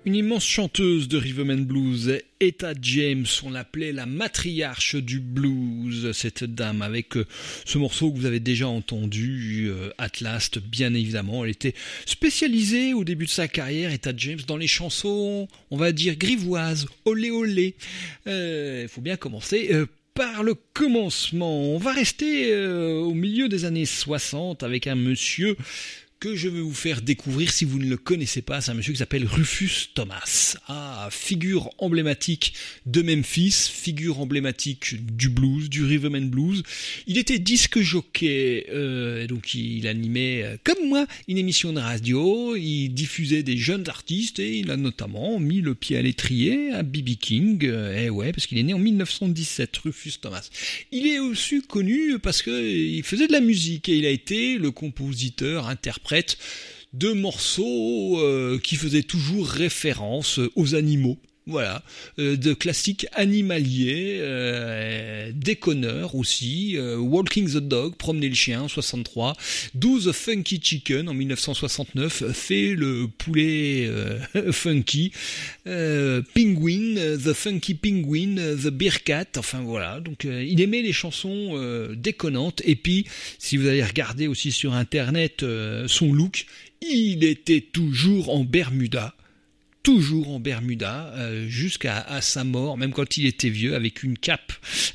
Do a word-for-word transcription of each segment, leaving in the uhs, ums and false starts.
Une immense chanteuse de rhythm and blues, Etta James, on l'appelait la matriarche du blues, cette dame, avec euh, ce morceau que vous avez déjà entendu, euh, At Last, bien évidemment. Elle était spécialisée au début de sa carrière, Etta James, dans les chansons, on va dire, grivoises, olé olé. Il euh, faut bien commencer euh, par le commencement. On va rester euh, au milieu des années soixante avec un monsieur que je vais vous faire découvrir si vous ne le connaissez pas. C'est un monsieur qui s'appelle Rufus Thomas. Ah, figure emblématique de Memphis, figure emblématique du blues, du rhythm and blues. Il était disque jockey, euh, donc il animait, euh, comme moi, une émission de radio. Il diffusait des jeunes artistes et il a notamment mis le pied à l'étrier à B B King. Euh, eh ouais, parce qu'il est né en dix-neuf cent dix-sept, Rufus Thomas. Il est aussi connu parce qu'il faisait de la musique et il a été le compositeur, interprète de morceaux euh, qui faisaient toujours référence aux animaux. Voilà, euh, de classiques animaliers, euh, déconneurs aussi, euh, Walking the Dog, Promener le chien en soixante-trois, Do the Funky Chicken en dix-neuf cent soixante-neuf, fait le poulet euh, funky, euh, Penguin, The Funky Penguin, The Beer Cat, enfin voilà, donc euh, il aimait les chansons euh, déconnantes, et puis si vous allez regarder aussi sur internet euh, son look, il était toujours en Bermuda, toujours en Bermuda, euh, jusqu'à à sa mort, même quand il était vieux, avec une cape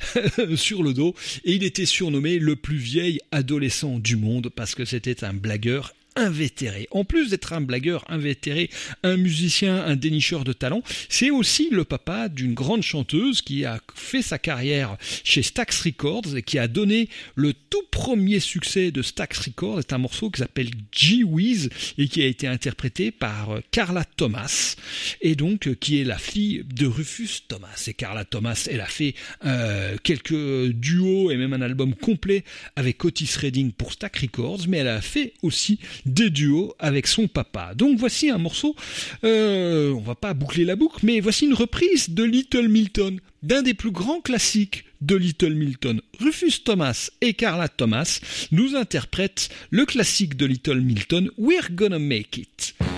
sur le dos, et il était surnommé le plus vieil adolescent du monde, parce que c'était un blagueur invétéré. En plus d'être un blagueur invétéré, un musicien, un dénicheur de talent, c'est aussi le papa d'une grande chanteuse qui a fait sa carrière chez Stax Records et qui a donné le tout premier succès de Stax Records. C'est un morceau qui s'appelle Gee Whiz et qui a été interprété par Carla Thomas, et donc qui est la fille de Rufus Thomas. Et Carla Thomas, elle a fait euh, quelques duos et même un album complet avec Otis Redding pour Stax Records, mais elle a fait aussi des duos avec son papa. Donc voici un morceau, euh, on va pas boucler la boucle, mais voici une reprise de Little Milton, d'un des plus grands classiques de Little Milton. Rufus Thomas et Carla Thomas nous interprètent le classique de Little Milton, We're Gonna Make It.